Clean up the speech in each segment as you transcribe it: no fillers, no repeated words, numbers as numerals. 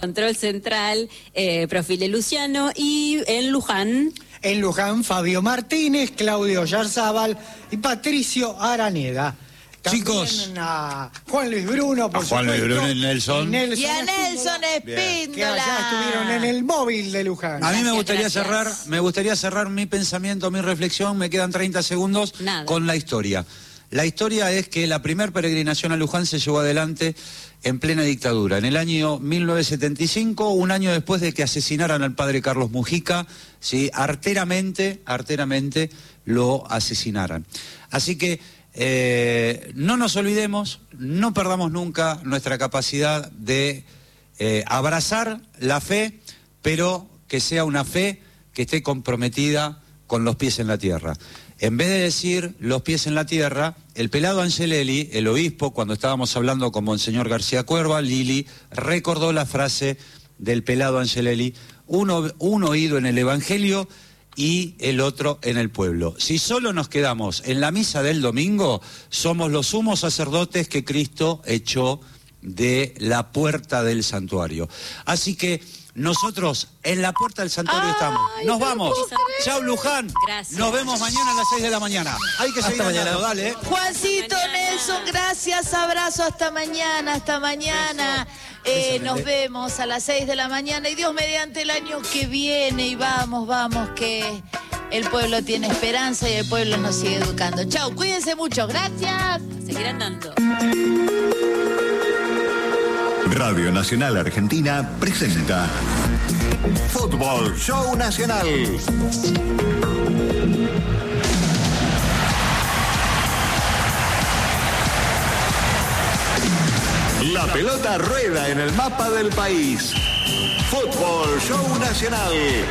Control central, Profile Luciano, y en Luján. En Luján, Fabio Martínez, Claudio Yarzábal y Patricio Araneda. Chicos, a Juan Luis Bruno, por Juan Luis Bruno y Nelson. Y a Nelson Espíndola. Que allá estuvieron en el móvil de Luján. A mí me gustaría cerrar mi pensamiento, mi reflexión, me quedan 30 segundos con la historia. La historia es que la primer peregrinación a Luján se llevó adelante en plena dictadura, en el año 1975, un año después de que asesinaran al padre Carlos Mujica, ¿sí? arteramente lo asesinaran. Así que no nos olvidemos, no perdamos nunca nuestra capacidad de abrazar la fe, pero que sea una fe que esté comprometida con los pies en la tierra. En vez de decir los pies en la tierra, el pelado Angelelli, el obispo, cuando estábamos hablando con Monseñor García Cuerva, Lili, recordó la frase del pelado Angelelli: un oído en el Evangelio y el otro en el pueblo. Si solo nos quedamos en la misa del domingo, somos los sumos sacerdotes que Cristo echó de la puerta del santuario. Así que nosotros en la puerta del santuario estamos. Nos vamos. Chau, Luján. Gracias. Nos vemos mañana a las 6 de la mañana. Hay que seguir mañana, dale. Juancito, Nelson, gracias, abrazo, hasta mañana. Nos vemos a las 6 de la mañana y Dios mediante el año que viene. Y vamos, que el pueblo tiene esperanza y el pueblo nos sigue educando. Chau, cuídense mucho, gracias. Seguir andando. Radio Nacional Argentina presenta Fútbol Show Nacional. La pelota rueda en el mapa del país. Fútbol Show Nacional.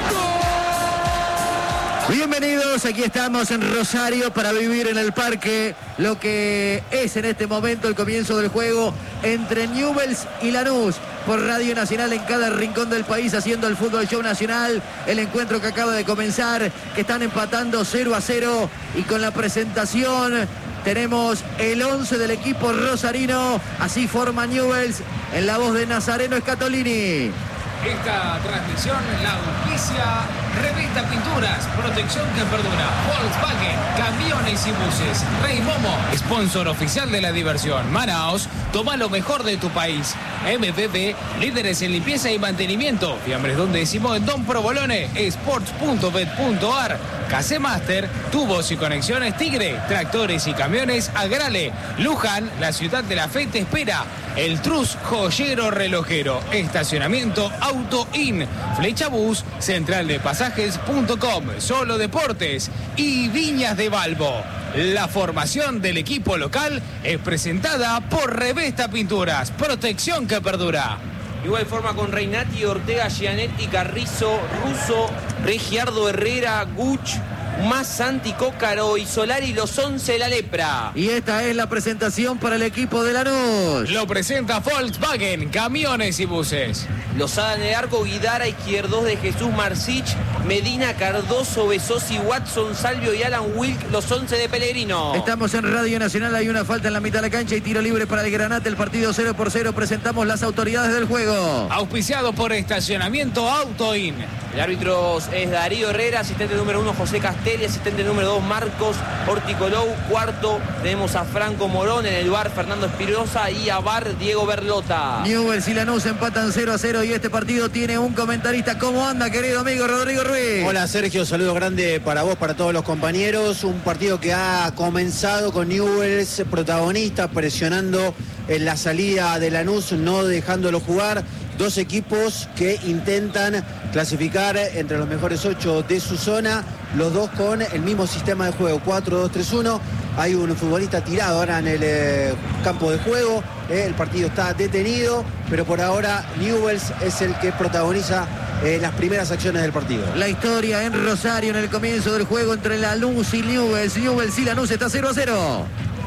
Bienvenidos, aquí estamos en Rosario para vivir en el parque lo que es en este momento el comienzo del juego entre Newell's y Lanús. Por Radio Nacional en cada rincón del país haciendo el Fútbol Show Nacional. El encuentro que acaba de comenzar, que están empatando 0-0 y con la presentación tenemos el 11 del equipo rosarino. Así forma Newell's en la voz de Nazareno Scatolini. Esta transmisión la auspicia Revista Pinturas, protección que perdura, Volkswagen, camiones y buses, Rey Momo, sponsor oficial de la diversión, Manaos, toma lo mejor de tu país, MPP, líderes en limpieza y mantenimiento, fiambres donde decimos en Don Provolone, sports.bet.ar, Casemaster, tubos y conexiones Tigre, tractores y camiones Agrale, Luján, la ciudad de la fe te espera, El Trus, joyero relojero, estacionamiento Auto In, Flecha Bus, central de pasajes.com, Solo Deportes y Viñas de Balbo. La formación del equipo local es presentada por Revista Pinturas, protección que perdura. Igual forma con Reinati, Ortega, Gianetti, Carrizo, Russo, Regiardo, Herrera, Guch, más Santi, Cócaro y Solari, los 11 la lepra. Y esta es la presentación para el equipo de Lanús. Lo presenta Volkswagen, camiones y buses. Lozada en el arco, Guidara, Izquierdos de Jesús Marcich, Medina, Cardoso, Besosi, Watson, Salvio y Alan Wilk, los 11 de Pellegrino. Estamos en Radio Nacional, hay una falta en la mitad de la cancha y tiro libre para el Granate, el partido 0-0. Presentamos las autoridades del juego. Auspiciado por Estacionamiento Auto In. El árbitro es Darío Herrera, asistente número 1 José Castelli, asistente número 2 Marcos Horticolou, cuarto tenemos a Franco Morón, en el bar Fernando Espirosa y a bar Diego Berlota. Newell's y Lanús empatan 0-0 y este partido tiene un comentarista. ¿Cómo anda, querido amigo Rodrigo Ruiz? Hola Sergio, saludo grande para vos, para todos los compañeros. Un partido que ha comenzado con Newell's protagonista, presionando en la salida de Lanús, no dejándolo jugar. Dos equipos que intentan clasificar entre los mejores 8 de su zona, los dos con el mismo sistema de juego, 4-2-3-1. Hay un futbolista tirado ahora en el campo de juego, el partido está detenido, pero por ahora Newell's es el que protagoniza las primeras acciones del partido. La historia en Rosario en el comienzo del juego entre Lanús y Newell's. Newell's y Lanús está 0-0.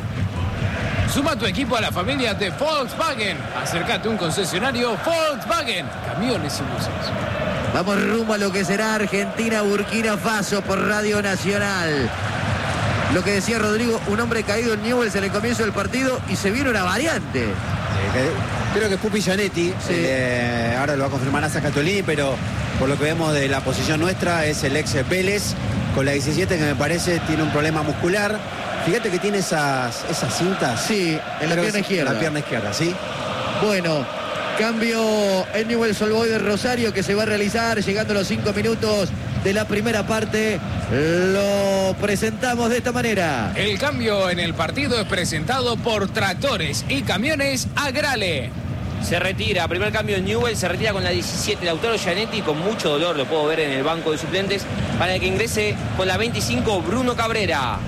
Suma tu equipo a la familia de Volkswagen. Acércate a un concesionario Volkswagen, camiones y buses. Vamos rumbo a lo que será Argentina, Burkina Faso por Radio Nacional. Lo que decía Rodrigo, un hombre caído en Newell's en el comienzo del partido y se viene una variante. Creo que Pupi Gianetti, ahora lo va a confirmar Asa Catolini, pero por lo que vemos de la posición nuestra es el ex Vélez, con la 17, que me parece tiene un problema muscular. Fíjate que tiene esas cintas. Sí, en la pierna izquierda. La pierna izquierda, sí. Bueno, cambio en Newell's Old Boys de Rosario que se va a realizar llegando a los 5 minutos de la primera parte. Lo presentamos de esta manera. El cambio en el partido es presentado por Tractores y Camiones Agrale. Se retira, primer cambio en Newell's, se retira con la 17 Lautaro Gianetti, con mucho dolor, lo puedo ver en el banco de suplentes, para que ingrese con la 25 Bruno Cabrera.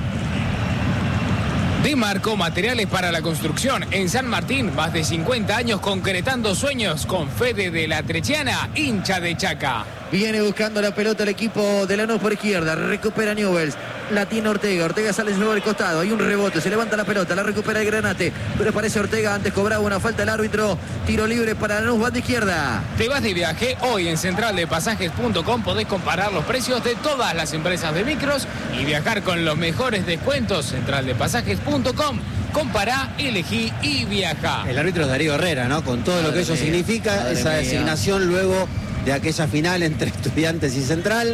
Dimarco, materiales para la construcción en San Martín, más de 50 años concretando sueños con Fede de la Trechiana, hincha de Chaca. Viene buscando la pelota el equipo de Lanús por izquierda, recupera Newell's, la tiene Ortega sale sobre el costado, hay un rebote, se levanta la pelota, la recupera el Granate, pero parece Ortega, antes cobraba una falta el árbitro, tiro libre para Lanús, banda izquierda. Te vas de viaje, hoy en centraldepasajes.com podés comparar los precios de todas las empresas de micros y viajar con los mejores descuentos. Centraldepasajes.com, compará, elegí y viaja. El árbitro es Darío Herrera, ¿no? Con todo lo que eso significa, esa designación luego de aquella final entre Estudiantes y Central.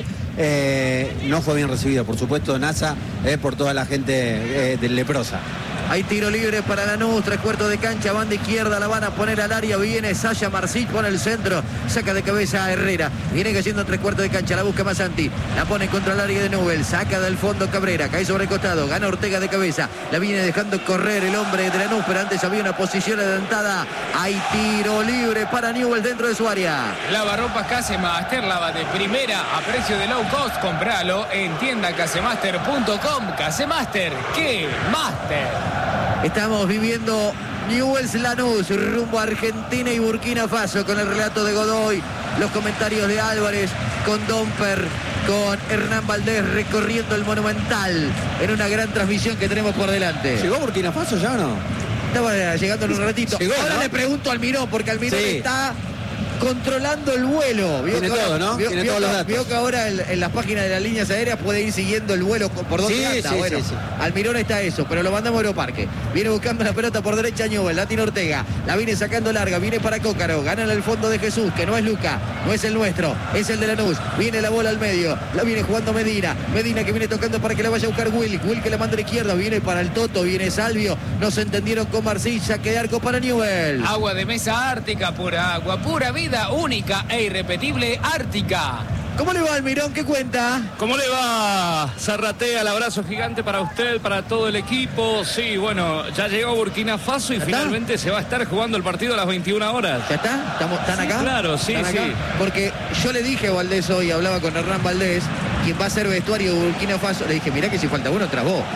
No fue bien recibido, por supuesto, NASA, por toda la gente del leprosa. Hay tiro libre para Lanús, 3/4 de cancha, banda izquierda, la van a poner al área, viene Sasha Marcich, pone el centro, saca de cabeza a Herrera, viene cayendo 3/4 de cancha, la busca Masanti, la pone contra el área de Newell's, saca del fondo Cabrera, cae sobre el costado, gana Ortega de cabeza, la viene dejando correr el hombre de Lanús, pero antes había una posición adelantada, hay tiro libre para Newell's dentro de su área. Lavarropas Casemaster, lava de primera a precio de low cost, compralo en tiendacasemaster.com. Casemaster, ¿qué? Master. Estamos viviendo Newell's Lanús, rumbo a Argentina y Burkina Faso, con el relato de Godoy, los comentarios de Álvarez, con Domper, con Hernán Valdés recorriendo el Monumental en una gran transmisión que tenemos por delante. ¿Llegó Burkina Faso ya o no? Estaba llegando en un ratito. Llegó, ahora, ¿no? Le pregunto al Almirón, porque Almirón está controlando el vuelo. Tiene todo, ¿no? Tiene todos los datos. Vio que ahora en las páginas de las líneas aéreas puede ir siguiendo el vuelo por donde anda. Bueno, Almirón está eso, pero lo mandamos a Aeroparque. Viene buscando la pelota por derecha Newell's, la tiene Ortega, la viene sacando larga, viene para Cócaro, gana en el fondo de Jesús, que no es Luca, no es el nuestro, es el de Lanús. Viene la bola al medio, la viene jugando Medina que viene tocando para que la vaya a buscar Will que la manda a la izquierda, viene para el Toto, viene Salvio, no se entendieron con Marcilla, saque de arco para Newell's. Agua de mesa Ártica, pura agua, pura vida, única e irrepetible Ártica. ¿Cómo le va, Almirón? ¿Qué cuenta? ¿Cómo le va, Zarratea? El abrazo gigante para usted, para todo el equipo. Sí, bueno, ya llegó Burkina Faso y finalmente se va a estar jugando el partido a las 21 horas. ¿Ya está? ¿Están acá? Claro, sí, ¿Están sí. Acá? Porque yo le dije a Valdés hoy, hablaba con Hernán Valdés, quien va a ser vestuario de Burkina Faso, le dije, mirá que si falta uno, entra vos.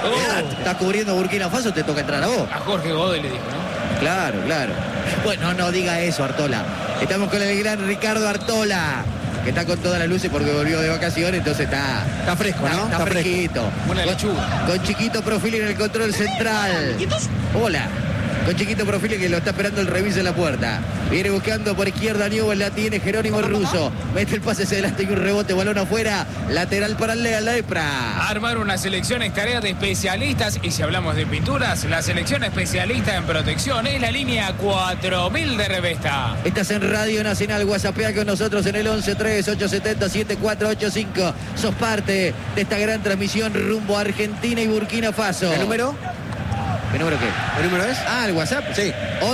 Estás cubriendo Burkina Faso, te toca entrar a vos. A Jorge Godoy le dijo, ¿no? Claro. Bueno, no diga eso, Artola. Estamos con el gran Ricardo Artola, que está con todas las luces porque volvió de vacaciones, entonces está fresco, ¿no? Está fresquito. Una lechuga. Con Chiquito Profili en el control central. Hola. Con Chiquito Profili que lo está esperando el reviso en la puerta. Viene buscando por izquierda Newell's, la tiene Jerónimo Russo. Mete el pase hacia adelante y un rebote, balón afuera. Lateral para el Lea, la Epra. Armar una selección es tarea de especialistas. Y si hablamos de pinturas, la selección especialista en protección es la línea 4000 de Revesta. Estás en Radio Nacional, WhatsAppea con nosotros en el 1138707485. Sos parte de esta gran transmisión rumbo a Argentina y Burkina Faso. ¿El número? ¿Qué número qué? ¿El número es? Ah, el WhatsApp. Sí.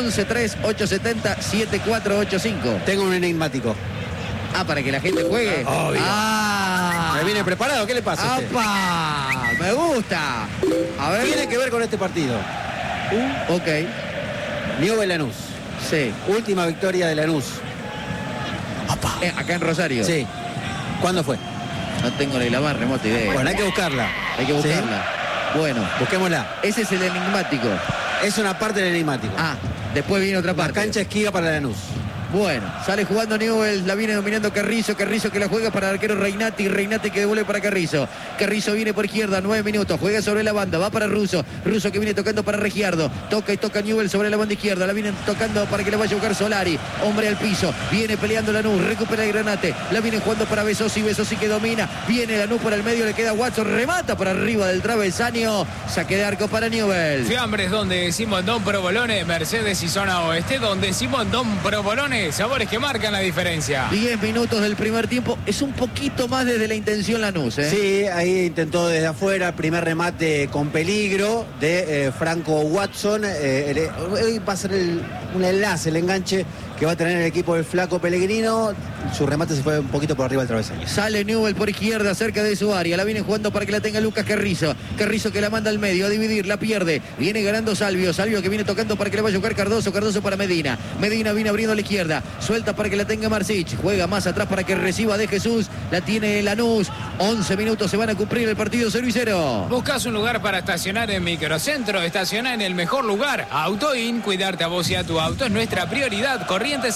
1138707485. Tengo un enigmático. Ah, para que la gente juegue. Obvio. Ah. ¿Me viene preparado? ¿Qué le pasa? ¡Apa! Me gusta. A ver. Tiene que ver con este partido. Ok. Newell's Lanús. Sí. Última victoria de Lanús. Acá en Rosario. Sí. ¿Cuándo fue? No tengo ni la más remota idea. Bueno, hay que buscarla. Hay que buscarla. ¿Sí? Bueno. Busquémosla. Ese es el enigmático. Es una parte del enigmático. Ah, después viene otra parte. La cancha esquiva para Lanús. Bueno, sale jugando Newell's, la viene dominando Carrizo que la juega para el arquero Reinati que devuelve para Carrizo viene por izquierda, 9 minutos, juega sobre la banda, va para Russo que viene tocando para Regiardo, toca Newell's sobre la banda izquierda, la viene tocando para que le vaya a buscar Solari, hombre al piso, viene peleando Lanús, recupera el Granate, la viene jugando para Besosi que domina, viene Lanús por el medio, le queda Watson, remata por arriba del travesaño, saque de arco para Newell's. Fiambres donde Simondón Provolone, Mercedes y zona oeste, donde Simondón Provolone, sabores que marcan la diferencia. 10 minutos del primer tiempo, es un poquito más desde la intención Lanús, ¿eh? Sí, ahí intentó desde afuera, primer remate con peligro de Franco Watson. Hoy va a ser un enlace, el enganche que va a tener el equipo del Flaco Pellegrino. Su remate se fue un poquito por arriba del travesaño. Sale Newell's por izquierda, cerca de su área. La viene jugando para que la tenga Lucas Carrizo que la manda al medio, a dividir, la pierde. Viene ganando Salvio que viene tocando para que le vaya a jugar Cardoso para Medina viene abriendo a la izquierda, suelta para que la tenga Marcich, juega más atrás para que reciba de Jesús, la tiene Lanús. 11 minutos se van a cumplir el partido 0-0. ¿Buscas un lugar para estacionar en Microcentro? Estaciona en el mejor lugar. Autoin, cuidarte a vos y a tu auto es nuestra prioridad. Corriente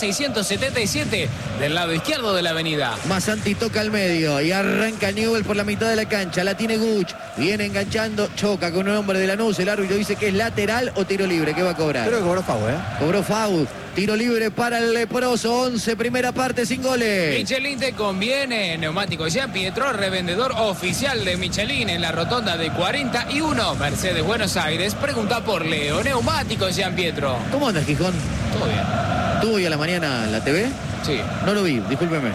677, del lado izquierdo de la avenida. Masanti toca al medio y arranca Newell's por la mitad de la cancha. La tiene Guch, viene enganchando, choca con un hombre de Lanús. El árbitro dice que es lateral o tiro libre. ¿Qué va a cobrar? Creo que cobró foul, Cobró foul. Tiro libre para el leproso, 11, primera parte, sin goles. Michelin te conviene. Neumáticos Jean Pietro, revendedor oficial de Michelin en la rotonda de 41. Mercedes, Buenos Aires. Pregunta por Leo. Neumáticos Jean Pietro. ¿Cómo andas, Gijón? Todo bien. ¿Tú hoy a la mañana la TV? Sí. No lo vi, discúlpeme.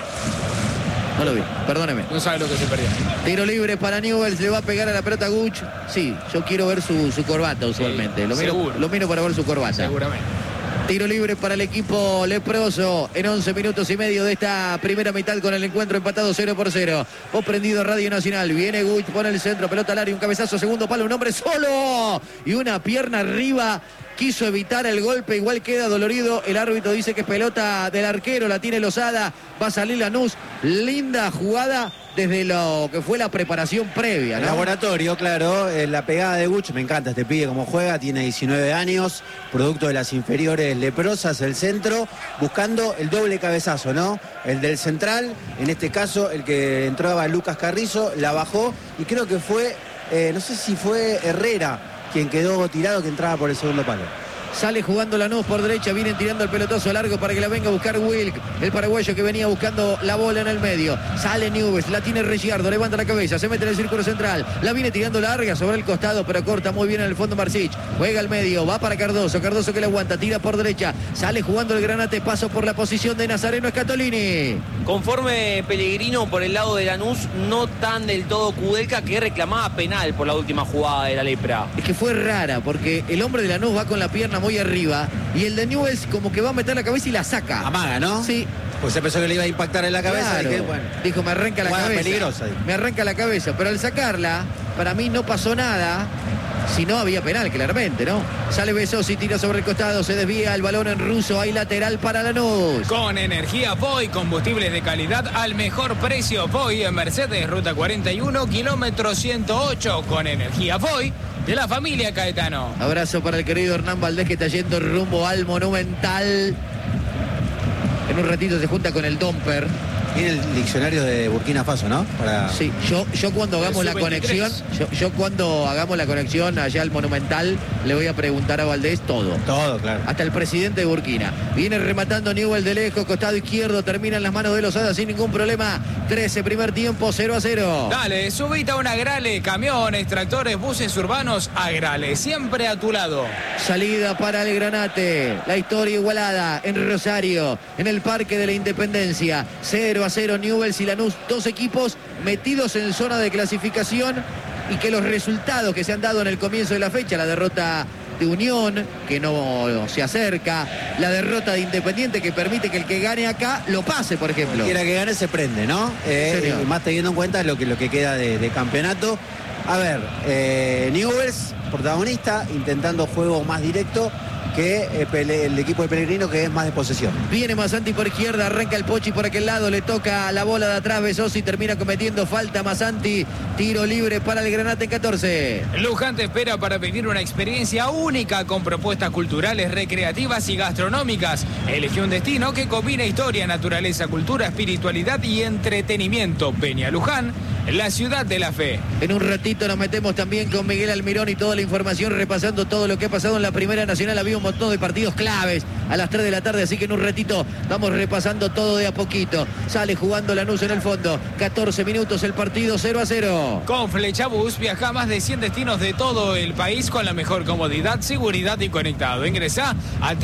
No lo vi, perdóneme. No sabe lo que se perdió. Tiro libre para Newell's, le va a pegar a la pelota Guch. Sí, yo quiero ver su corbata usualmente. Sí, lo miro para ver su corbata. Seguramente. Tiro libre para el equipo leproso en 11 minutos y medio de esta primera mitad con el encuentro empatado 0-0. Vos prendido Radio Nacional. Viene Guch, pone el centro, pelota al área, un cabezazo, segundo palo, un hombre solo. Y una pierna arriba. Quiso evitar el golpe, igual queda dolorido. El árbitro dice que es pelota del arquero, la tiene Lozada. Va a salir Lanús. Linda jugada desde lo que fue la preparación previa, ¿no? Laboratorio, claro. La pegada de Guch, me encanta este pibe como juega, tiene 19 años, producto de las inferiores leprosas, el centro, buscando el doble cabezazo, ¿no? El del central, en este caso, el que entraba Lucas Carrizo, la bajó y creo que fue, no sé si fue Herrera quien quedó tirado, que entraba por el segundo palo. Sale jugando Lanús por derecha, vienen tirando el pelotazo largo para que la venga a buscar Wilk, el paraguayo que venía buscando la bola en el medio. Sale Newell's, la tiene Regiardo, levanta la cabeza, se mete en el círculo central, la viene tirando larga sobre el costado, pero corta muy bien en el fondo Marcich. Juega al medio, va para Cardoso que la aguanta, tira por derecha, sale jugando el Granate, paso por la posición de Nazareno Scatolini. Conforme Pellegrino por el lado de Lanús, no tan del todo Kudelka, que reclamaba penal por la última jugada de la lepra. Es que fue rara, porque el hombre de Lanús va con la pierna muy arriba y el de Newell's como que va a meter la cabeza y la saca. Amaga, ¿no? Sí. Pues se pensó que le iba a impactar en la cabeza. Claro. Y que, bueno, dijo, me arranca la cabeza. Peligrosa. Me arranca la cabeza. Pero al sacarla, para mí no pasó nada. Si no, había penal, claramente, ¿no? Sale Besosi, tira sobre el costado, se desvía el balón en Russo, hay lateral para Lanús. Con energía Voy, combustibles de calidad al mejor precio. Voy en Mercedes, ruta 41, kilómetro 108. Con energía Voy, de la familia Caetano. Abrazo para el querido Hernán Valdés, que está yendo rumbo al Monumental. En un ratito se junta con el Domper. Tiene el diccionario de Burkina Faso, ¿no? Sí, yo cuando hagamos la conexión, yo cuando hagamos la conexión allá al Monumental, le voy a preguntar a Valdés todo. Todo, claro. Hasta el presidente de Burkina. Viene rematando Newell's de lejos, costado izquierdo, termina en las manos de Lozada sin ningún problema. 13, primer tiempo, 0-0. Dale, subite a un Agrale, camiones, tractores, buses urbanos, Agrale, siempre a tu lado. Salida para el Granate. La historia igualada en Rosario, en el Parque de la Independencia. 0-0 Newell's y Lanús, dos equipos metidos en zona de clasificación y que los resultados que se han dado en el comienzo de la fecha, la derrota de Unión, que no se acerca, la derrota de Independiente, que permite que el que gane acá lo pase, por ejemplo. Cualquiera que gane se prende, ¿no? Más teniendo en cuenta lo que queda de campeonato. A ver, Newell's, protagonista, intentando juego más directo, que el equipo de Pellegrino, que es más de posesión. Viene Masanti por izquierda, arranca el Pochi por aquel lado, le toca la bola de atrás, Besosi termina cometiendo falta Masanti, tiro libre para el Granate en 14. Luján te espera para vivir una experiencia única con propuestas culturales, recreativas y gastronómicas. Elige un destino que combina historia, naturaleza, cultura, espiritualidad y entretenimiento. Peña Luján, la ciudad de la fe. En un ratito nos metemos también con Miguel Almirón y toda la información, repasando todo lo que ha pasado en la Primera Nacional. Había un montón de partidos claves a las 3 de la tarde, así que en un ratito vamos repasando todo de a poquito. Sale jugando Lanús en el fondo, 14 minutos el partido, 0-0. Con Flechabús viaja a más de 100 destinos de todo el país con la mejor comodidad, seguridad y conectado. Ingresá a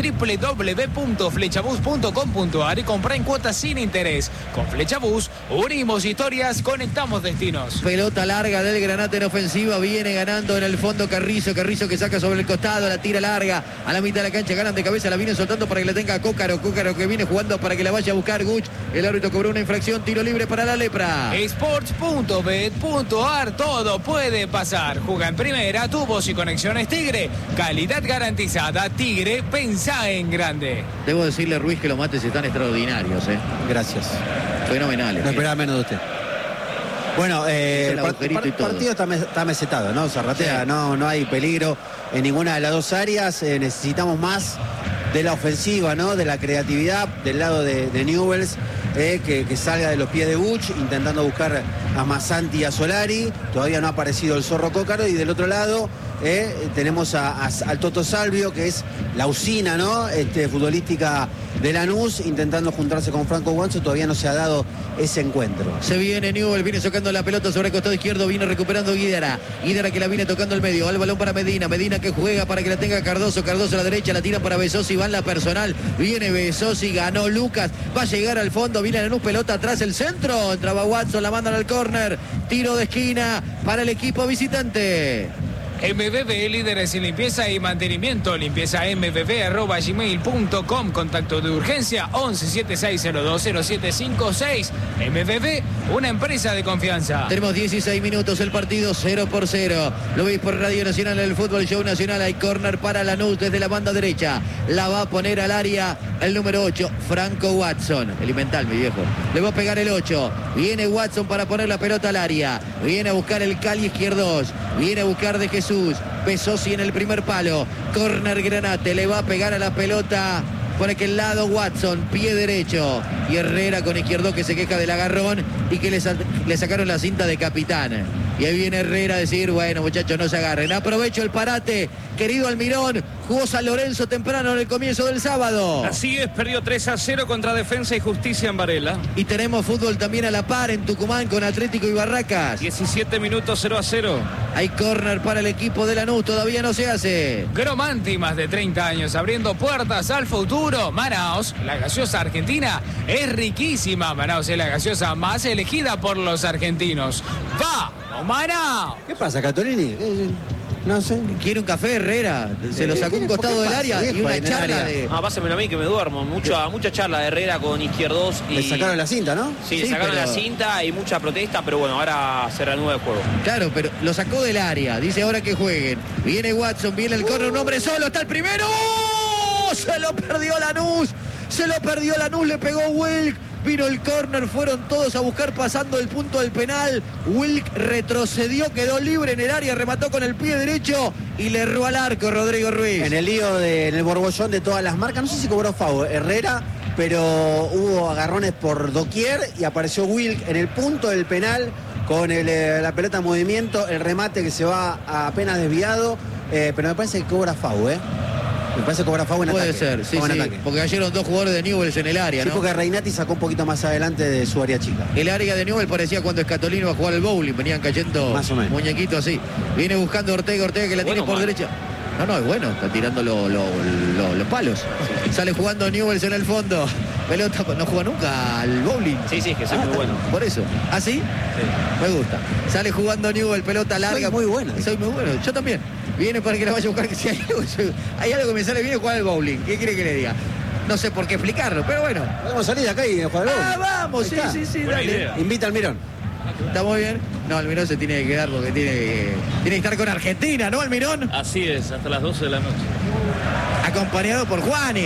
www.flechabus.com.ar y compra en cuotas sin interés. Con Flechabús unimos historias, conectamos destinos. Pelota larga del Granate en ofensiva, viene ganando en el fondo Carrizo que saca sobre el costado, la tira larga a la mitad de la cancha, ganan de cabeza, la vienen soltando para que la tenga Cócaro que viene jugando para que la vaya a buscar Guch. El árbitro cobró una infracción, tiro libre para la Lepra. Sports.bet.ar, todo puede pasar. Juega en primera, tu voz y conexiones Tigre. Calidad garantizada. Tigre, pensá en grande. Debo decirle, Ruiz, que los mates están extraordinarios, ¿eh? Gracias. Fenomenales. No esperaba menos de usted. Bueno, el partido está mesetado, ¿no? Zarratea, sí. No hay peligro en ninguna de las dos áreas. Necesitamos más de la ofensiva, ¿no? De la creatividad del lado de Newell's, que salga de los pies de Buch, intentando buscar a Masanti y a Solari. Todavía no ha aparecido el Zorro Cócaro. Y del otro lado tenemos al Toto Salvio, que es la usina, ¿no? Futbolística de Lanús, intentando juntarse con Franco Guanzo. Todavía no se ha dado ese encuentro. Se viene Newell, viene sacando la pelota sobre el costado izquierdo, viene recuperando Guidara que la viene tocando el medio, al balón para Medina que juega para que la tenga Cardoso a la derecha, la tira para Besosi, va en la personal, viene Besosi, ganó Lucas, va a llegar al fondo, viene Lanús, pelota atrás, el centro, entraba Watson, la mandan al córner, tiro de esquina para el equipo visitante. MBB, líderes en limpieza y mantenimiento. Limpieza mbb@gmail.com. Contacto de urgencia 1176020756. MBB, una empresa de confianza. Tenemos 16 minutos, el partido 0-0. Lo veis por Radio Nacional, el Fútbol Show Nacional. Hay córner para Lanús desde la banda derecha. La va a poner al área el número 8, Franco Watson. Elemental, mi viejo. Le va a pegar el 8. Viene Watson para poner la pelota al área. Viene a buscar el Cali izquierdos. Viene a buscar de Jesús. Besosi en el primer palo. Córner Granate. Le va a pegar a la pelota por aquel lado Watson. Pie derecho. Y Herrera con izquierdo, que se queja del agarrón y que le sacaron la cinta de capitán. Y ahí viene Herrera a decir, bueno, muchachos, no se agarren. Aprovecho el parate, querido Almirón. Jugó San Lorenzo temprano en el comienzo del sábado. Así es, perdió 3-0 contra Defensa y Justicia en Varela. Y tenemos fútbol también a la par en Tucumán con Atlético y Barracas. 17 minutos, 0-0. Hay córner para el equipo de Lanús, todavía no se hace. Gromanti, más de 30 años abriendo puertas al futuro. Manaos, la gaseosa argentina, es riquísima. Manaos es la gaseosa más elegida por los argentinos. ¡Va! ¡Manaos! ¿Qué pasa, Catolini? No sé. Quiere un café, Herrera. Se lo sacó un costado del área y una charla de... pásamelo a mí que me duermo. Mucha charla de Herrera con izquierdos. Y... Le sacaron la cinta, ¿no? Sí, le sacaron la cinta y mucha protesta, pero bueno, ahora se reanuda el juego. Claro, pero lo sacó del área. Dice ahora que jueguen. Viene Watson, viene el córner, un hombre solo, está el primero. ¡Oh! Se lo perdió Lanús. Le pegó Wilk. Vino el córner, fueron todos a buscar pasando el punto del penal. Wilk retrocedió, quedó libre en el área, remató con el pie derecho y le erró al arco Rodrigo Ruiz. En el lío, en el borbollón de todas las marcas, no sé si cobró FAU Herrera, pero hubo agarrones por doquier y apareció Wilk en el punto del penal con la pelota en movimiento, el remate que se va apenas desviado, pero me parece que cobra FAU, Me parece que cobra FAU en ataque. Puede ser, sí, porque cayeron dos jugadores de Newell's en el área, ¿no? Sí, porque Reinati sacó un poquito más adelante de su área chica. El área de Newell's parecía cuando Escatolino iba a jugar el bowling, venían cayendo más o menos muñequitos así. Viene buscando Ortega que la tiene por derecha. No, es bueno, está tirando los palos. Sale jugando Newell's en el fondo. Pelota, no juega nunca al bowling. Sí, es que soy muy bueno. Por eso. ¿Ah, sí? Sí. Me gusta. Sale jugando Newell's, pelota larga. Soy muy bueno. Soy muy bueno, yo también. Viene para que la vaya a buscar, que si hay algo que me sale bien es jugar al bowling. ¿Qué quiere que le diga? No sé por qué explicarlo, pero bueno. Podemos salir de acá y jugar al bowling. Vamos, sí, dale. Idea. Invita al Mirón. ¿Está muy bien? No, Almirón se tiene que quedar porque tiene que estar con Argentina, ¿no, Almirón? Así es, hasta las 12 de la noche. acompañado por Juani.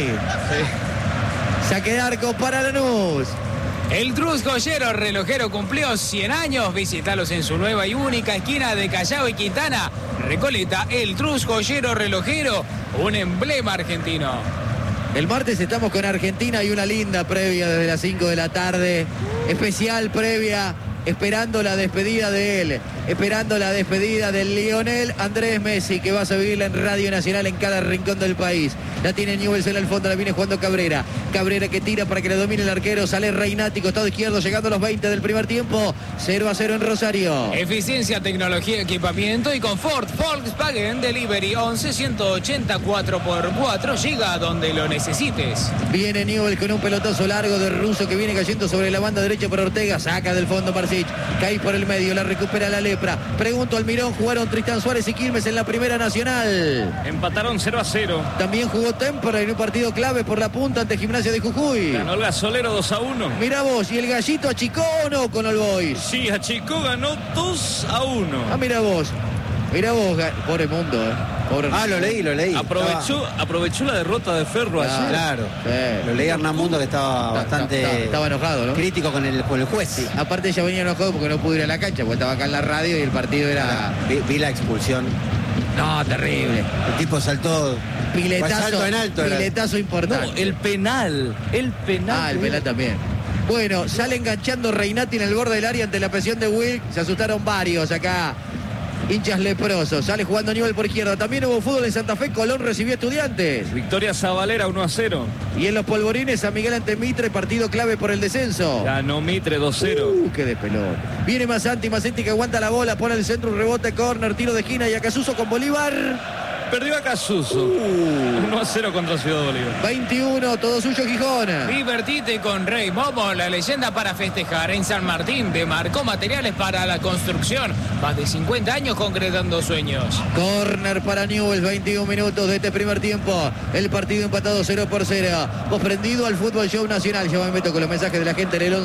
Sí. Saque de arco para Lanús. El Trus Joyero Relojero cumplió 100 años. Visítalos en su nueva y única esquina de Callao y Quintana. Recoleta, el Trus Joyero Relojero, un emblema argentino. El martes estamos con Argentina y una linda previa desde las 5 de la tarde. Especial previa, esperando la despedida de él. Esperando la despedida del Lionel Andrés Messi, que vas a vivirla en Radio Nacional en cada rincón del país. La tiene Newell's en el fondo, la viene jugando Cabrera. Cabrera que tira para que le domine el arquero. Sale Reinati, costado izquierdo, llegando a los 20 del primer tiempo. 0-0 en Rosario. Eficiencia, tecnología, equipamiento y confort. Volkswagen Delivery 11-180 4x4. Llega a donde lo necesites. Viene Newell's con un pelotazo largo de Russo que viene cayendo sobre la banda derecha por Ortega. Saca del fondo Marsic. Cae por el medio, la recupera la Lepra. Pregunto al Mirón, jugaron Tristán Suárez y Quilmes en la Primera Nacional. Empataron 0-0. También jugó Tempora en un partido clave por la punta ante Gimnasia de Jujuy. Ganó el Gasolero 2-1. Mirá vos, ¿y el Gallito achicó o no con All Boys? Sí, achicó, ganó 2-1. Ah, mirá vos, pobre mundo, Pobre lo leí. Aprovechó la derrota de Ferro ayer. Claro. Sí. Lo leí a Hernán Mundo, que estaba bastante estaba enojado, ¿no? Crítico con el juez. Sí. Aparte ya venía enojado porque no pudo ir a la cancha, porque estaba acá en la radio y el partido era... Vi la expulsión. No, terrible. El tipo saltó. Piletazo en alto. Piletazo importante. No, el penal. El penal también. Bueno, sale enganchando Reinati en el borde del área ante la presión de Wilk. Se asustaron varios acá. Hinchas leprosos. Sale jugando Newell por izquierda. También hubo fútbol en Santa Fe. Colón recibió Estudiantes. Victoria Zabalera 1-0. Y en los polvorines San Miguel ante Mitre. Partido clave por el descenso. Ganó Mitre 2-0. Qué de pelota. Viene Masanti que aguanta la bola. Pone el centro, un rebote, córner, tiro de esquina. Y a Casuso con Bolívar. Perdió a Casuso. 1-0 contra Ciudad Bolívar. 21, todo suyo Gijón. Divertite con Rey Momo, la leyenda para festejar. En San Martín demarcó materiales para la construcción. Más de 50 años concretando sueños. Corner para Newell's, 21 minutos de este primer tiempo. El partido empatado 0-0. Vos prendido al Fútbol Show Nacional. Yo me meto con los mensajes de la gente en el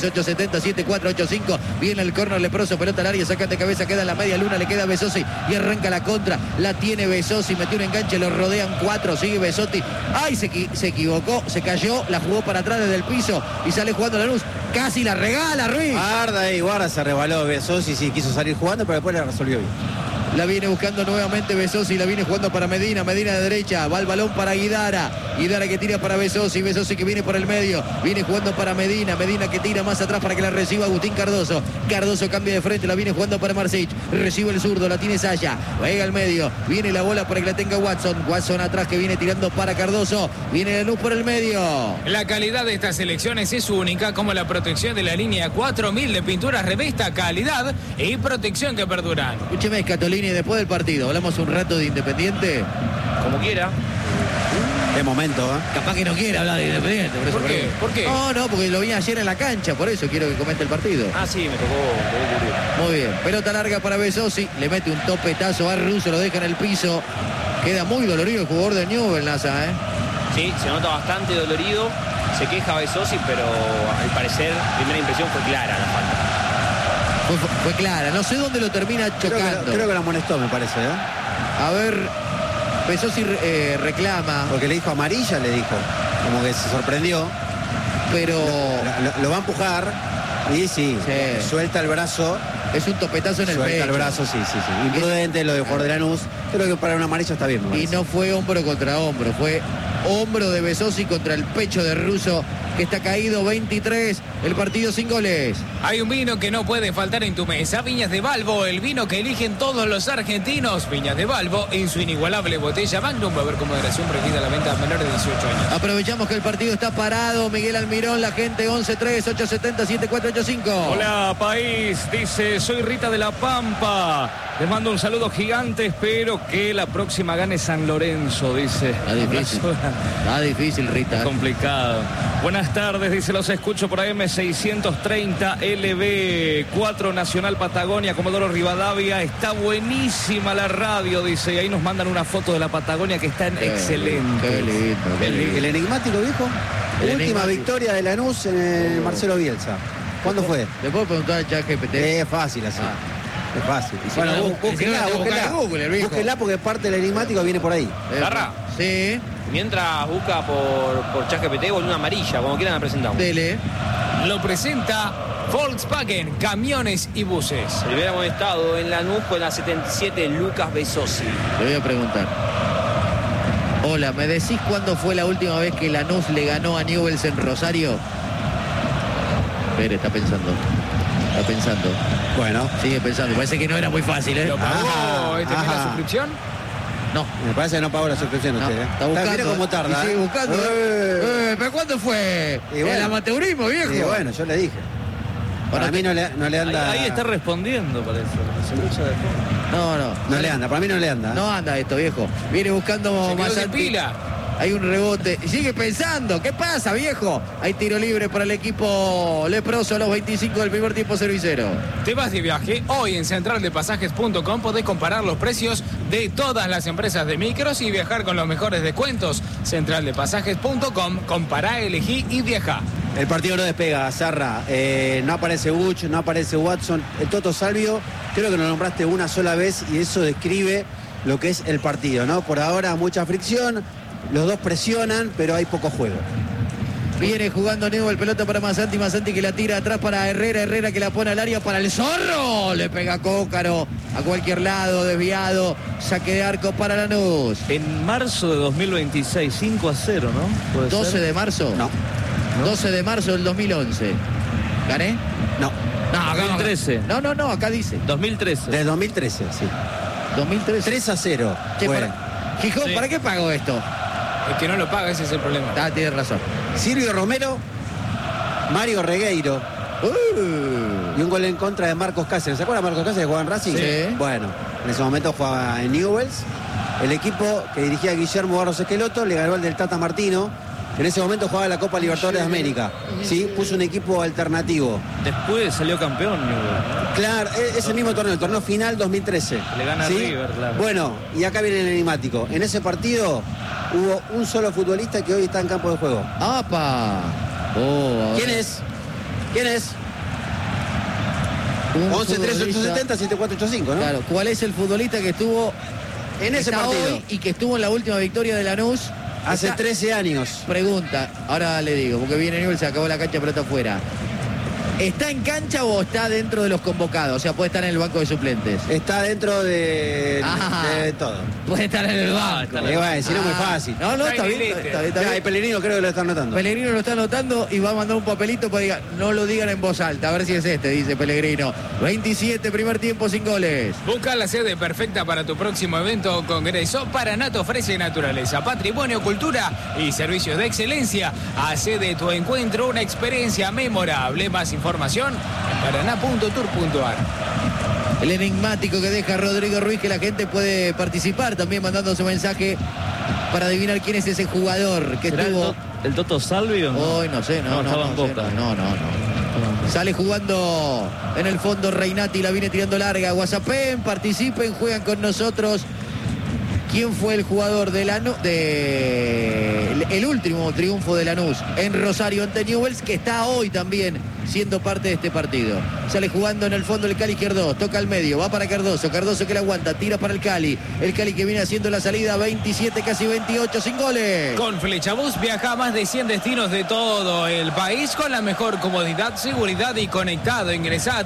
11-3-870-7485. Viene el corner leproso, pelota al área, saca de cabeza, queda en la media luna, le queda Besosi y arranca la contra. La tiene Besosi, metió un enganche, lo rodean 4, sigue Besotti. ¡Ay! Se equivocó, se cayó, la jugó para atrás desde el piso y sale jugando Lanús. Casi la regala Ruiz. Guarda, se rebaló Besosi, sí quiso salir jugando, pero después la resolvió bien. La viene buscando nuevamente Besosi, la viene jugando para Medina de derecha, va el balón para Guidara que tira para Besosi que viene por el medio, viene jugando para Medina que tira más atrás para que la reciba Agustín Cardoso cambia de frente, la viene jugando para Marsic, recibe el zurdo, la tiene Saya, juega al medio, viene la bola para que la tenga Watson atrás que viene tirando para Cardoso, viene Lanús por el medio. La calidad de estas selecciones es única, como la protección de la línea 4000 de pinturas Revesta, calidad y protección que perduran. Escúcheme, Scatolini, después del partido, hablamos un rato de Independiente. Como quiera. De momento, Capaz que no quiere hablar de Independiente. ¿Por qué? No, porque lo vi ayer en la cancha, por eso quiero que comente el partido. Sí, me tocó. Muy bien, pelota larga para Besosi, le mete un topetazo a Russo, lo deja en el piso. Queda muy dolorido el jugador de Newell's, Nasa, Sí, se nota bastante dolorido. Se queja Besosi, pero al parecer, primera impresión fue clara la falta. Fue clara, no sé dónde lo termina chocando. Creo que la amonestó, me parece, A ver, Besosi reclama. Porque le dijo amarilla, como que se sorprendió. Pero... Lo va a empujar y sí, suelta el brazo. Es un topetazo en el pecho. Suelta el brazo, sí. Imprudente lo de jugador de Lanús. Creo que para una amarilla está bien. Y no fue hombro contra hombro, fue hombro de Besosi contra el pecho de Russo, que está caído. 23, el partido sin goles. Hay un vino que no puede faltar en tu mesa, Viñas de Balbo, el vino que eligen todos los argentinos. Viñas de Balbo en su inigualable botella Magnum, va a haber con moderación, prohibida la venta a menores de 18 años. Aprovechamos que el partido está parado. Miguel Almirón, la gente 11-3-870-7485. Hola país, dice, soy Rita de la Pampa. Les mando un saludo gigante, espero que la próxima gane San Lorenzo, dice. Está difícil, Rita. Complicado. Buenas tardes, dice, los escucho por AM 630 LB4 Nacional Patagonia, Comodoro Rivadavia. Está buenísima la radio, dice, y ahí nos mandan una foto de la Patagonia que está excelente. Qué lindo. El enigmático dijo. Última victoria de Lanús en el Marcelo Bielsa. ¿Cuándo fue? Le puedo preguntar al ChatGPT. Es fácil así. Es fácil. Bueno, búsquela porque parte del enigmático viene por ahí. Garra. Sí. Mientras busca por ChatGPT o una amarilla, como quieran la presentamos. Dele. Lo presenta Volkswagen, camiones y buses. Primer amonestado en Lanús con la 77, Lucas Besosi. Le voy a preguntar. Hola, ¿me decís cuándo fue la última vez que Lanús le ganó a Newell's en Rosario? Pérez está pensando. Está pensando. Bueno. Sigue pensando. Parece que no era muy fácil, ¿eh? ¿Lo pagó la suscripción? No. Me parece que no pagó la suscripción usted, ¿eh? Está buscando. Mira cómo tarda. Y sigue buscando. ¿Pero cuándo fue? Bueno. El amateurismo, viejo. Y bueno, yo le dije. Para mí no le anda. Ahí está respondiendo, parece. Se escucha de fondo. No le anda, para mí no le anda. No anda esto, viejo. Viene buscando más pila. Hay un rebote. Y sigue pensando. ¿Qué pasa, viejo? Hay tiro libre para el equipo leproso a los 25 del primer tiempo cervicero. Te vas de viaje. Hoy en centraldepasajes.com podés comparar los precios de todas las empresas de micros y viajar con los mejores descuentos. Centraldepasajes.com. Compará, elegí y viajá. El partido no despega, Zarra. No aparece Buch, no aparece Watson. El Toto Salvio, creo que lo nombraste una sola vez y eso describe lo que es el partido, ¿no? Por ahora mucha fricción, los dos presionan, pero hay poco juego. Viene jugando Newell, pelota para Masanti que la tira atrás para Herrera que la pone al área para el Zorro. Le pega Cócaro a cualquier lado, desviado. Saque de arco para Lanús. En marzo de 2026, 5-0, ¿no? ¿Puede 12 ser? de marzo. No. 12 de marzo del 2011. ¿Gané? No. No, 2013. No, acá dice. 2013. De 2013, sí. 2013. 3-0. Gijón, Sí. ¿para qué pagó esto? El que no lo paga, ese es el problema. Tiene razón. Silvio Romero, Mario Regueiro. Y un gol en contra de Marcos Cáceres. ¿Se acuerdan de Marcos Cáceres que jugaba en Racing? Sí. Bueno, en ese momento jugaba en Newell's. El equipo que dirigía Guillermo Barros Esqueloto le ganó el del Tata Martino. En ese momento jugaba la Copa Libertadores de América. Sí, puso un equipo alternativo. Después salió campeón, Newell. Claro, ese mismo torneo, el torneo final 2013. Le gana ¿Sí? River, claro. Bueno, y acá viene el enigmático. En ese partido hubo un solo futbolista que hoy está en campo de juego. ¡Apa! Oh, ¿Quién es? 11-3-870-7485, ¿no? Claro, ¿cuál es el futbolista que estuvo En ese está partido. hoy y que estuvo en la última victoria de Lanús? Hace 13 años. Pregunta, ahora le digo, porque viene Newell, se acabó la cancha, pelota afuera. ¿Está en cancha o está dentro de los convocados? O sea, puede estar en el banco de suplentes. Está dentro de todo. Puede estar en el banco. Si no es muy fácil. No, está bien. Está bien. Y Pellegrino creo que lo está anotando. Pellegrino lo está anotando y va a mandar un papelito para diga, no lo digan en voz alta, a ver si es este, dice Pellegrino. 27, primer tiempo sin goles. Busca la sede perfecta para tu próximo evento o congreso. Paraná ofrece naturaleza, patrimonio, cultura y servicios de excelencia. Hace de tu encuentro una experiencia memorable. Más información en paraná.tour.ar. El enigmático que deja Rodrigo Ruiz, que la gente puede participar también mandando su mensaje para adivinar quién es ese jugador que estuvo. ¿El Toto Salvio? Hoy no sé, no estaba en Boca. No. Sale jugando en el fondo Reinati, la viene tirando larga. WhatsAppen, participen, juegan con nosotros. ¿Quién fue el jugador de Lanús, el último triunfo de Lanús en Rosario ante Newell's, que está hoy también siendo parte de este partido? Sale jugando en el fondo el Cali izquierdo, toca al medio, va para Cardoso que la aguanta, tira para el Cali que viene haciendo la salida, 27, casi 28, sin goles. Con Flechabús viaja a más de 100 destinos de todo el país con la mejor comodidad, seguridad y conectado. Ingresá a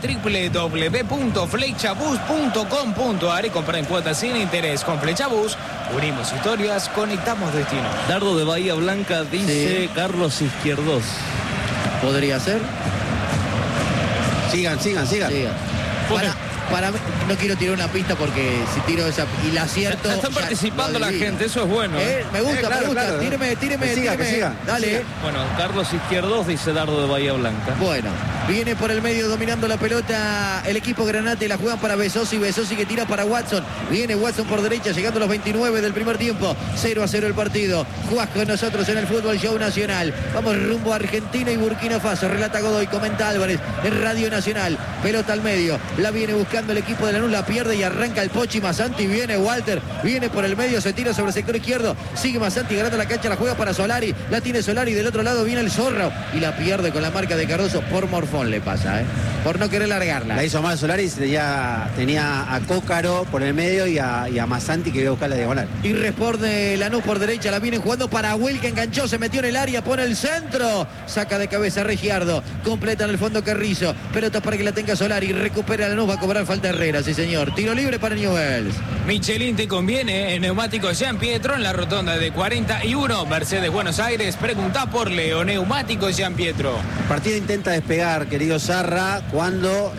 www.flechabus.com.ar y compra en cuotas sin interés. Con Flechabús unimos historias, conectamos destinos. Dardo de Bahía Blanca dice Carlos Izquierdos. ¿Podría ser? Sigan. Para mí, no quiero tirar una pista porque si tiro esa y la acierto. Están participando la gente, eso es bueno. Me gusta. Claro. Tíreme. Que siga. Dale. Bueno, Carlos Izquierdos dice Dardo de Bahía Blanca. Bueno, viene por el medio dominando la pelota el equipo Granate, la juegan para Besosi que tira para Watson. Viene Watson por derecha, llegando a los 29 del primer tiempo. 0-0 el partido. Jugás con nosotros en el Fútbol Show Nacional. Vamos rumbo a Argentina y Burkina Faso. Relata Godoy, comenta Álvarez en Radio Nacional. Pelota al medio, la viene buscando buscando el equipo de Lanús, la pierde y arranca el Pochi Masanti. Viene Walter, viene por el medio, se tira sobre el sector izquierdo. Sigue Masanti ganando la cancha, la juega para Solari. La tiene Solari, del otro lado viene el Zorro y la pierde con la marca de Cardoso. Por morfón le pasa, por no querer largarla. La hizo mal Solari, tenía a Cócaro por el medio y a Masanti que iba a buscar la diagonal. Y responde Lanús por derecha, la viene jugando para Will, que enganchó, se metió en el área, pone el centro, saca de cabeza Regiardo, completa en el fondo Carrizo, pelota para que la tenga Solari, recupera Lanús, va a cobrar falta Herrera, sí señor, tiro libre para Newell's. Michelin te conviene, en Neumáticos Jean Pietro, en la rotonda de 41, Mercedes Buenos Aires, pregunta por Leo, Neumáticos Jean Pietro. El partido intenta despegar, querido Zarra, cuando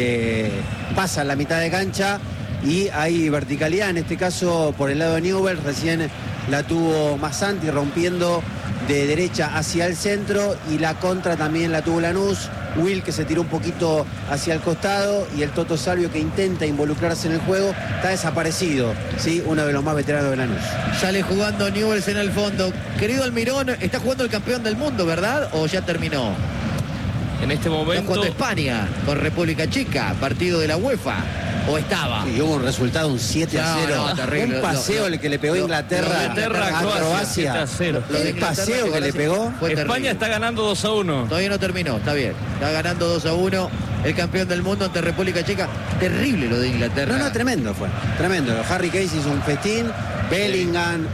pasa la mitad de cancha y hay verticalidad, en este caso por el lado de Newell's, recién la tuvo Masanti rompiendo de derecha hacia el centro y la contra también la tuvo Lanús. Will que se tiró un poquito hacia el costado y el Toto Salvio que intenta involucrarse en el juego, está desaparecido, ¿sí? Uno de los más veteranos de Lanús. Sale jugando Newell's en el fondo. Querido Almirón, está jugando el campeón del mundo, ¿verdad? ¿O ya terminó? En este momento... Está jugando España con República Checa, partido de la UEFA. ¿O estaba? Y hubo un resultado, un 7-0. Terrible. Un paseo el que le pegó Inglaterra a Croacia. 7-0. El paseo que le pegó. España está ganando 2-1. Todavía no terminó, está bien. Está ganando 2-1 el campeón del mundo ante República Checa. Terrible lo de Inglaterra. No, tremendo fue. Tremendo. Harry Kane hizo un festín. Bellingham,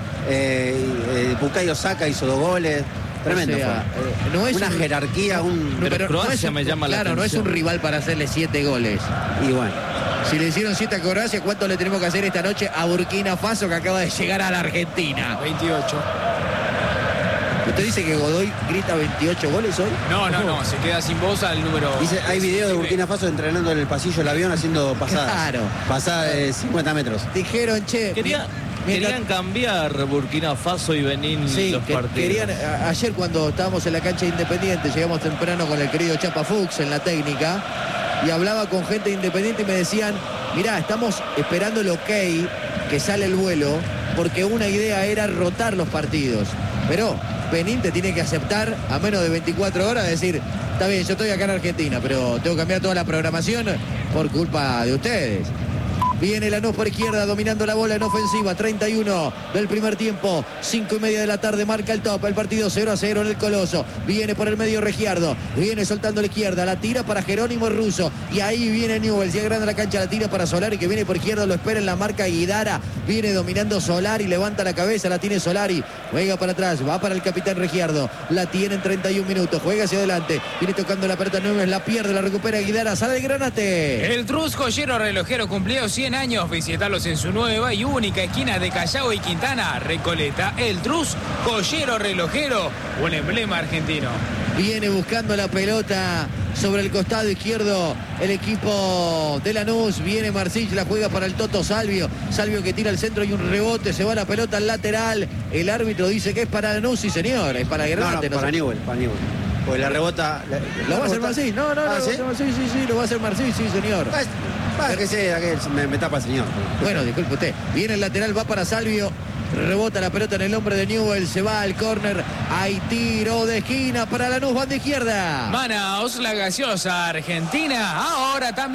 Bukayo Saka hizo 2 goles. Tremendo, o sea, no es una jerarquía, pero Croacia me llama la atención. No es un rival para hacerle 7 goles. Y bueno, si le hicieron 7 a Croacia, ¿cuánto le tenemos que hacer esta noche a Burkina Faso, que acaba de llegar a la Argentina? 28. ¿Usted dice que Godoy grita 28 goles hoy? No, se queda sin voz al número... Dice, hay video de Burkina Faso entrenando en el pasillo del avión haciendo pasadas. Claro. Pasadas de 50 metros. Dijeron, che... Querían cambiar Burkina Faso y Benín los partidos. Ayer cuando estábamos en la cancha de Independiente, llegamos temprano con el querido Chapa Fuchs en la técnica, y hablaba con gente de Independiente y me decían, mirá, estamos esperando el ok, que sale el vuelo, porque una idea era rotar los partidos. Pero Benín te tiene que aceptar a menos de 24 horas, decir, está bien, yo estoy acá en Argentina, pero tengo que cambiar toda la programación por culpa de ustedes. Viene Lanús por izquierda, dominando la bola en ofensiva. 31 del primer tiempo. 5:30 de la tarde, marca el top. El partido 0-0 en el Coloso. Viene por el medio Regiardo. Viene soltando a la izquierda. La tira para Jerónimo Russo. Y ahí viene Newell's. Ya grande la cancha, la tira para Solari, que viene por izquierda. Lo espera en la marca Guidara. Viene dominando Solari. Levanta la cabeza. La tiene Solari. Juega para atrás. Va para el capitán Regiardo. La tiene en 31 minutos. Juega hacia adelante. Viene tocando la pelota Newell's. La pierde. La recupera Guidara. Sale el Granate. El Trus Joyero Relojero cumplió 100 años. Visitarlos en su nueva y única esquina de Callao y Quintana, Recoleta. El Trus Joyero Relojero, un emblema argentino. Viene buscando la pelota sobre el costado izquierdo el equipo de Lanús. Viene Marcich, la juega para el Toto Salvio. Salvio que tira al centro y un rebote. Se va la pelota al lateral. El árbitro dice que es para Lanús, sí señor. Es para Granate. No, para Newell's, para Newell's. Pues la rebota... ¿Lo va a hacer Marcich? No, ¿sí? Sí, lo va a hacer Marcich, sí señor. Que sea, que me tapa el señor. Bueno, disculpe usted. Viene el lateral, va para Salvio. Rebota la pelota en el hombre de Newell's. Se va al córner. Hay tiro de esquina para Lanús, banda izquierda. Manaos, la gaseosa argentina. Ahora también.